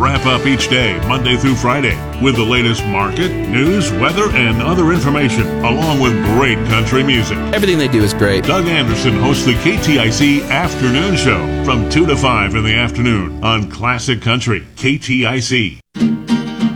wrap up each day, Monday through Friday, with the latest market, news, weather, and other information, along with great country music. Everything they do is great. Doug Anderson hosts the KTIC Afternoon Show from 2 to 5 in the afternoon on Classic Country, KTIC.